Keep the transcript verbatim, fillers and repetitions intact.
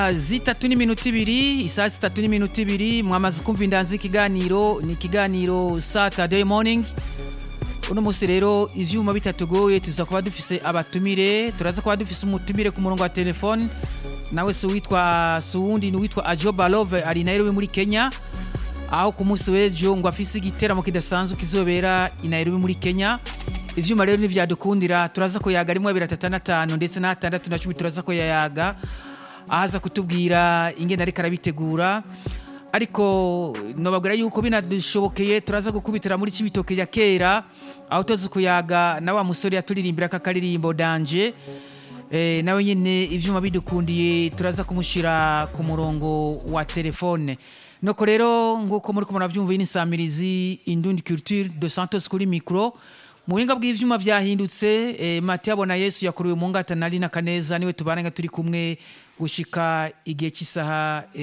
isaha zitatu n'iminota ibiri isaha zitatu n'iminota ibiri mwamaze kumva indanzi ikiganiro ni ikiganiro Saturday morning. Uno musi rero ivyuma bitatugoye tuza kuba dufise abatumire, turaza kuba dufise umutumire ku murongo wa telefone. Nawe se witwa Suwundi ni witwa Ajoba Love ari Nairobi muri Kenya. Aho ku musi w'ejo ngo afise igiteramo kidasanzwe kizobera i Nairobi muri Kenya. Ivyuma rero nivyadukundira turaza ko yaga rimwe biratatu na tanu ndetse na tandatu na cumi turaza ko yayaga ahaza kutubwira ingene ari karabitegura. Ariko nobabwira yuko binadushobokeye turaza gukubitira muri Cibitoke ya kera aho tozi kuyaga na wa musore yaturirimbira kakaririmbo Danje. Eh, nawe nyine ivyuma bidukundiye turaza kumushira ku murongo wa telefone. Noko rero nguko muri kumara vyumva ini Samirizi Indundi Culture de Santos kuri micro. Muhinga bw'ivyuma vyahindutse eh, Mathieu Abona Yesu yakuruye mu ngata nari na Kaneza niwe tubaranga turi kumwe gushika igihe cy'isaha eh,